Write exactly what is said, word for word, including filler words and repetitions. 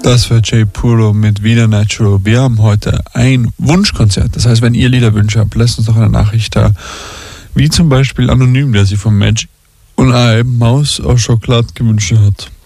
Das war Jay Puro mit Vida Natural. Wir haben heute ein Wunschkonzert. Das heißt, wenn ihr Liederwünsche habt, lasst uns doch eine Nachricht da. Wie zum Beispiel Anonym, der sich von Magic und I Maus aus Schokolade gewünscht hat.